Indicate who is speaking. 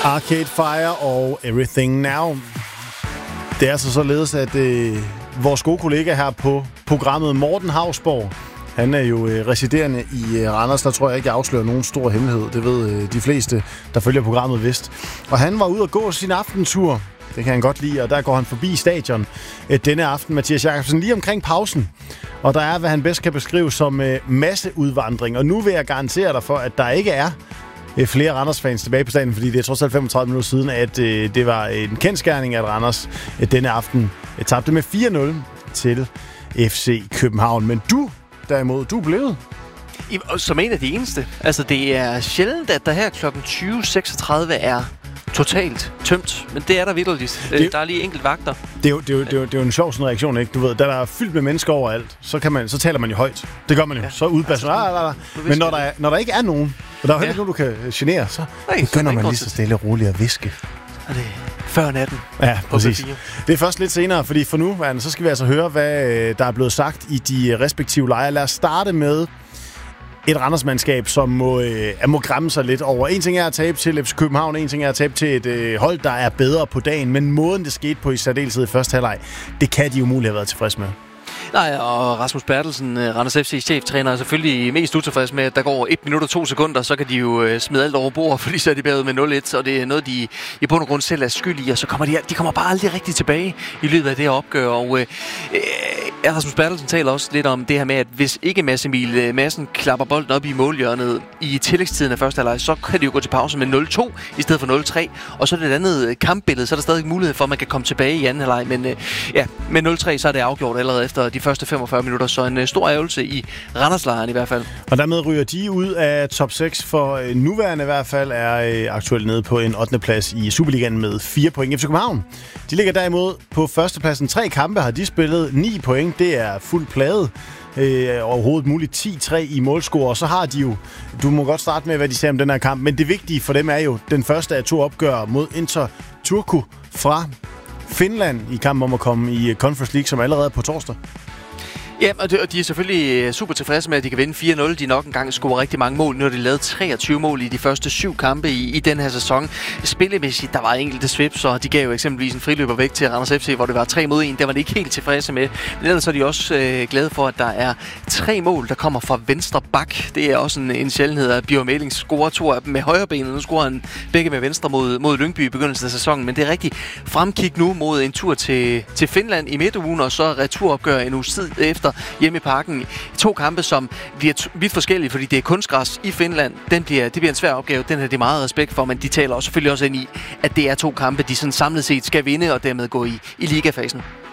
Speaker 1: Arcade Fire og Everything Now. Det er således, at vores gode kollega her på programmet, Morten Hausborg, han er jo residerende i Randers. Der tror jeg ikke, jeg afslører nogen stor hemmelighed. Det ved de fleste, der følger programmet vist. Og han var ude at gå sin aftentur. Det kan han godt lide, og der går han forbi stadion denne aften, Mathias Jakobsen, lige omkring pausen. Og der er, hvad han bedst kan beskrive som masseudvandring. Og nu vil jeg garantere dig for, at der ikke er flere Randers-fans tilbage på stadion, fordi det er trods alt 35 minutter siden, at det var en kendsgerning, at Randers denne aften tabte med 4-0 til FC København. Men du, derimod, du er blevet.
Speaker 2: Som en af de eneste. Altså, det er sjældent, at der her kl. 20.36 er totalt tømt, men det er der vitterligt. Der er lige enkelt vagter.
Speaker 1: Det er jo en sjov sådan reaktion, ikke? Du ved, da der er fyldt med mennesker overalt, så taler man jo højt. Det gør man jo. Ja. Så udbasser. Men når der ikke er nogen, og der er jo heller ikke nogen, du kan genere, så begynder man lige så stille og roligt at viske.
Speaker 2: Og det før natten.
Speaker 1: Ja, præcis. Det er først lidt senere, fordi for nu, så skal vi altså høre, hvad der er blevet sagt i de respektive lejre. Lad os starte med et Randers-mandskab, som må græmme sig lidt over. En ting er at tabe til FC København, en ting er at tabe til et hold, der er bedre på dagen, men måden det skete på i særdeleshed i første halvleg, det kan de umuligt have været tilfreds med.
Speaker 2: Nej, og Rasmus Bertelsen, Randers FC's cheftræner, er selvfølgelig mest utilfreds med, at der går 1 minut og 2 sekunder, så kan de jo smide alt over bord, fordi så er de bagud med 0-1, og det er noget, de i bund og grund selv er skyld i, og så kommer de kommer bare aldrig rigtig tilbage i løbet af det her opgør, og Rasmus Bertelsen taler også lidt om det her med, at hvis ikke Mads Emil Madsen klapper bolden op i målhjørnet i tillægstiden af første halvleg, så kan de jo gå til pause med 0-2 i stedet for 0-3, og så er det et andet kampbillede, så er der stadig mulighed for, at man kan komme tilbage i anden halvleg, men med 0-3 så er det afgjort allerede efter de første 45 minutter, så en stor ærgelse i Randerslejren i hvert fald.
Speaker 1: Og dermed ryger de ud af top 6, for nuværende i hvert fald er aktuelt nede på en 8. plads i Superligaen med 4 point. FC København, de ligger derimod på førstepladsen. 3 kampe har de spillet, 9 point, det er fuld plade. Overhovedet muligt 10-3 i målscore, og så har de jo, du må godt starte med, hvad de siger om den her kamp, men det vigtige for dem er jo den første af 2 opgør mod Inter Turku fra Finland i kampen om at komme i Conference League, som allerede er på torsdag.
Speaker 2: Ja, og de er selvfølgelig super tilfredse med, at de kan vinde 4-0. De nok engang scorer rigtig mange mål. Nu har de lavet 23 mål i de første 7 kampe i den her sæson. Spillemæssigt, der var enkelte svips, og de gav jo eksempelvis en friløber væk til Randers FC, hvor det var 3 mod 1. Det var de ikke helt tilfredse med. Men ellers er de også glade for, at der er 3 mål, der kommer fra venstre bak. Det er også en sjældenhed, at Bjørn Mæling scorer 2 af dem med højre benet. Nu scorer han begge med venstre mod Lyngby i begyndelsen af sæsonen. Men det er rigtig fremkig nu mod en tur til Finland i midtugen, og så returopgør en uge tid efter hjemme i parken. 2 kampe, som bliver vidt forskellige, fordi det er kunstgræs i Finland. Det bliver en svær opgave. Den har de meget respekt for, men de taler også selvfølgelig også ind i, at det er 2 kampe, de sådan samlet set skal vinde og dermed gå i ligafasen.